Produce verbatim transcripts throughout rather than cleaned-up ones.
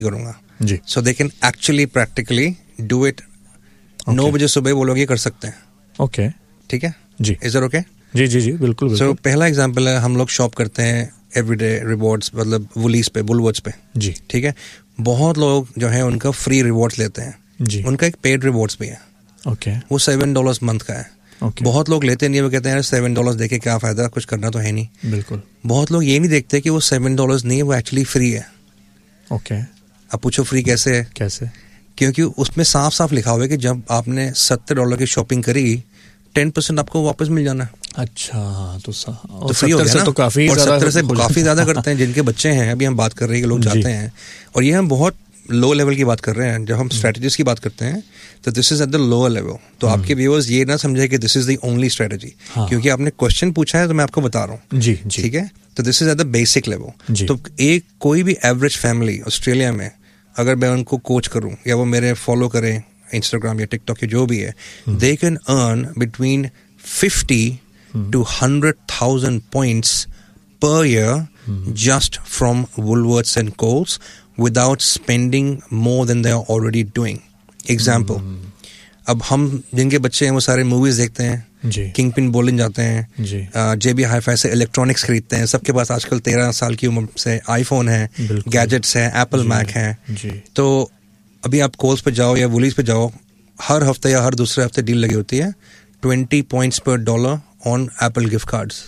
करूंगा जी. So they can actually practically do it. नौ बजे सुबह वो लोग ये कर सकते हैं. ओके. ठीक है जी. Is that okay? जी जी जी बिल्कुल बिल्कुल. So पहला एग्जांपल है, हम लोग शॉप करते हैं एवरीडे रिवॉर्ड्स, मतलब वुलीज पे, बुलवर्ड्स पे. जी. ठीक है. बहुत लोग जो है उनका फ्री रिवॉर्ड्स लेते हैं. जी. उनका एक पेड रिवॉर्ड्स भी है. ओके. वो सेवन डॉलर्स मंथ का है. Okay. बहुत लोग लेते नहीं, वो कहते हैं यार सेवन डॉलर्स देके क्या फायदा, कुछ करना तो है नहीं. बिल्कुल. बहुत लोग ये नहीं देखते कि वो सेवन डॉलर्स नहीं है, वो एक्चुअली फ्री है. ओके. अब पूछो फ्री कैसे है? कैसे? क्योंकि उसमें साफ साफ लिखा हुआ है कि जब आपने सत्तर डॉलर की शॉपिंग करी, टेन परसेंट आपको वापस मिल जाना है. अच्छा, तो सा, तो फ्री हो गया ना. तो काफी और सत्तर से काफी ज्यादा करते हैं जिनके बच्चे हैं. अभी हम बात कर रहे हैं कि लोग जाते हैं, और ये हम बहुत लो लेवल की बात कर रहे हैं. जब हम स्ट्रेटजीज की बात करते हैं तो this is at the lower level. तो आपके व्यूअर्स ये ना समझे कि this is the only strategy, क्योंकि आपने क्वेश्चन पूछा है तो मैं आपको बता रहा हूँ. जी जी. ठीक है. तो this is at the basic level. तो एक कोई भी एवरेज फैमिली ऑस्ट्रेलिया में, अगर मैं उनको कोच करूं या वो मेरे फॉलो करें इंस्टाग्राम या टिकटॉक या जो भी है, they can earn between fifty two hundred thousand points per year just from वुलवर्ड्स and Coles without spending more than they are already doing. Example, hmm. अब हम जिनके बच्चे हैं वो सारे मूवीज देखते हैं, किंग पिन बोलिंग जाते हैं, जेबी हाईफाई से इलेक्ट्रॉनिक्स खरीदते हैं. सबके पास आजकल तेरह साल की उम्र से आईफोन है, गैजेट्स है, एप्पल मैक है. तो अभी आप कोल्स पे जाओ या वुलीज पे जाओ, हर हफ्ते या हर दूसरे हफ्ते डील लगी होती है, ट्वेंटी पॉइंट्स पर dollar on Apple gift cards.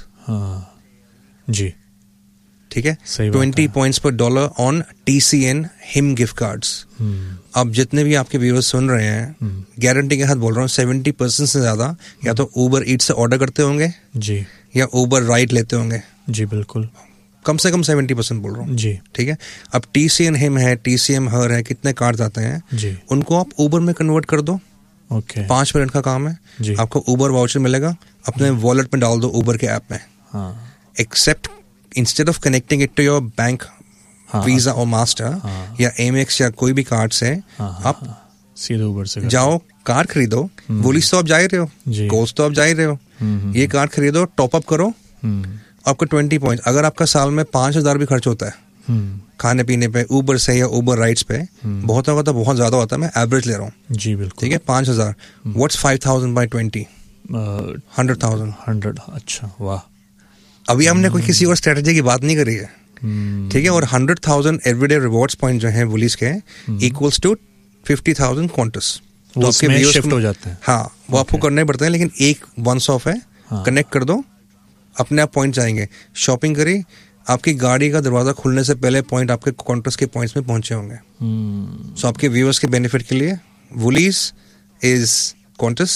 जी. ठीक है. ट्वेंटी पॉइंट्स पर dollar on TCN him gift cards. अब जितने भी आपके व्यूअर्स सुन रहे हैं, गारंटी के साथ बोल रहा हूँ, सेवेंटी परसेंट से ज्यादा या तो उबर ईट से ऑर्डर करते होंगे जी, या उबर राइड लेते होंगे. जी बिल्कुल. कम से कम सेवेंटी परसेंट बोल रहा हूँ जी. ठीक है. अब टीसीएन हिम है, टीसीएम हर है, कितने कार्ड आते हैं जी, उनको आप उबर में कन्वर्ट कर दो. ओके. पांच मिनट का काम है जी. आपको उबर वाउचर मिलेगा, अपने वॉलेट में डाल दो उबर के ऐप में. Accept instead of connecting it to your bank visa और मास्टर या एमएक्स या कोई भी कार्ड से, आप सीधे उबर से जाओ, कार खरीदो. वुलीज तो आप जा ही रहे हो, कोल्स तो आप जा ही रहे हो, ये कार्ड खरीदो, टॉप अप करो, आपको ट्वेंटी पॉइंट. अगर आपका साल में पांच हजार भी खर्च होता है खाने पीने पे, उबर से या उबर राइड्स पे, बहुत होगा तो बहुत ज्यादा होता है, मैं एवरेज ले रहा हूँ. जी बिल्कुल. ठीक है. पांच हजार what's five thousand by twenty, hundred thousand. Hundred. अच्छा, वाह. अभी हमने कोई किसी और स्ट्रेटजी की बात नहीं करी है. ठीक है. और hundred thousand everyday rewards point जो है वुलीज के, equals to fifty thousand Qantas. तो आपके व्यूअर्स शिफ्ट हो जाते हैं. हाँ, वो आपको करने पड़ते हैं, लेकिन एक वंस ऑफ है. कनेक्ट कर दो, अपने आप पॉइंट जाएंगे. शॉपिंग करी, आपकी गाड़ी का दरवाजा खुलने से पहले पॉइंट आपके क्वांटस के पॉइंट्स में पहुंचे होंगे. सो आपके व्यूअर्स के बेनिफिट के लिए वुलीज इज क्वांटस,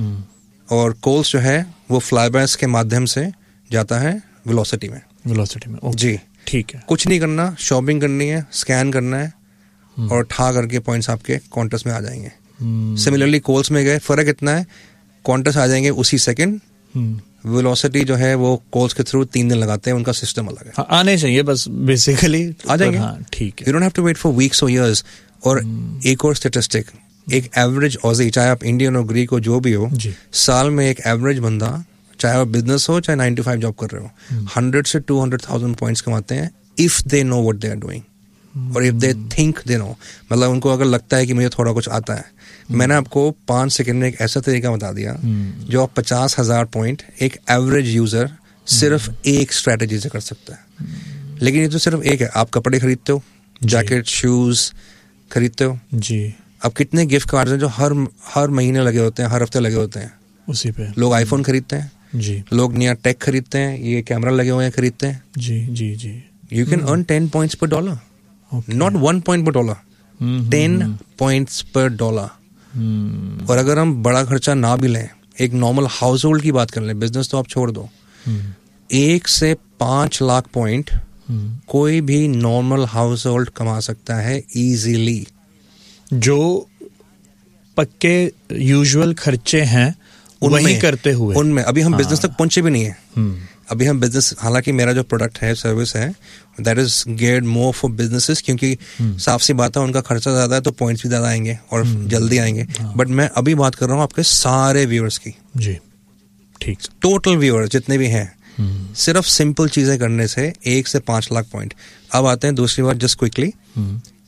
और कोल्स जो है वो फ्लाईबैस के माध्यम से जाता है वेलोसिटी में. वेलोसिटी में. ओके. जी. ठीक है. कुछ नहीं करना, शॉपिंग करनी है, स्कैन करना है, और ठा करके पॉइंट्स आपके कॉन्टस में आ जाएंगे. सिमिलरली कोल्स में गए, फर्क इतना है, कॉन्टस आ जाएंगे उसी सेकंड. वेलोसिटी जो है वो कोल्स के थ्रू तीन दिन लगाते हैं, उनका सिस्टम अलग है. हाँ, आने चाहिए बस बेसिकली आ जाएंगे. हाँ, ठीक है. You don't have to wait for weeks और इयर्स. और एक और स्टेटिस्टिक, एक एवरेज ऑजी, चाहे आप इंडियन और ग्रीक हो जो भी हो, साल में एक एवरेज बंदा, चाहे वो बिजनेस हो चाहे नाइन टू फाइव जॉब कर रहे हो, हंड्रेड से टू हंड्रेड थाउजेंड पॉइंट्स कमाते हैं if they know what they are doing, और if they think they know. मतलब उनको अगर लगता है कि मुझे थोड़ा कुछ आता है. मैंने आपको पांच सेकंड में एक ऐसा तरीका बता दिया जो आप पचास हजार पॉइंट एक एवरेज यूजर सिर्फ एक स्ट्रेटेजी से कर सकता है. लेकिन ये तो सिर्फ एक है. आप कपड़े खरीदते हो, जैकेट शूज खरीदते हो जी. अब कितने गिफ्ट कार्ड्स हैं जो हर हर महीने लगे होते हैं, हर हफ्ते लगे होते हैं. उसी पे लोग आईफोन खरीदते हैं जी, लोग नया टेक खरीदते हैं, ये कैमरा लगे हुए हैं खरीदते हैं. जी जी जी. You can earn ten points पर डॉलर, नॉट वन पॉइंट पर डॉलर, टेन पॉइंट्स पर डॉलर. और अगर हम बड़ा खर्चा ना भी लें, एक नॉर्मल हाउस होल्ड की बात कर लें, बिजनेस तो आप छोड़ दो, एक से पांच लाख पॉइंट कोई भी नॉर्मल हाउस होल्ड कमा सकता है इजीली. जो पक्के यूजुअल खर्चे हैं वही करते हुए, उनमें अभी हम बिजनेस तक पहुंचे भी नहीं है. अभी हम बिजनेस, हालांकि मेरा जो प्रोडक्ट है, सर्विस है, that is geared more for businesses, क्योंकि साफ सी बात है उनका खर्चा ज्यादा है तो पॉइंट्स भी ज्यादा आएंगे और जल्दी आएंगे. बट मैं अभी बात कर रहा हूँ आपके सारे व्यूअर्स की. जी ठीक. टोटल व्यूअर्स जितने भी हैं, सिर्फ सिंपल चीजें करने से एक से पांच लाख पॉइंट. अब आते हैं दूसरी बात, जस्ट क्विकली,